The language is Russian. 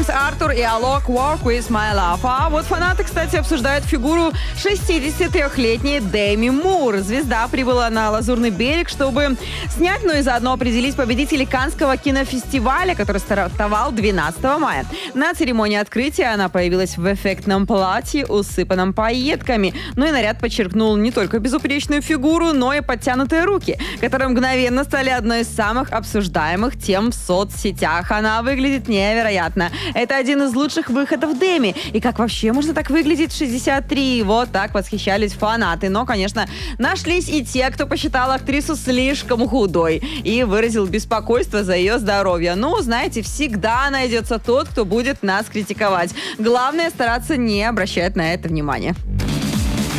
Джеймс Артур и Алок Walk With My Love. А вот фанаты, кстати, обсуждают фигуру 63-летней Деми Мур. Звезда прибыла на Лазурный берег, чтобы снять, но и заодно определить победителей Каннского кинофестиваля, который стартовал 12 мая. На церемонии открытия она появилась в эффектном платье, усыпанном пайетками. Ну и наряд подчеркнул не только безупречную фигуру, но и подтянутые руки, которые мгновенно стали одной из самых обсуждаемых тем в соцсетях. Она выглядит невероятно. Это один из лучших выходов Деми. И как вообще можно так выглядеть в 63? Вот так восхищались фанаты. Но, конечно, нашлись и те, кто посчитал актрису слишком худой и выразил беспокойство за ее здоровье. Ну, знаете, всегда найдется тот, кто будет нас критиковать. Главное — стараться не обращать на это внимания.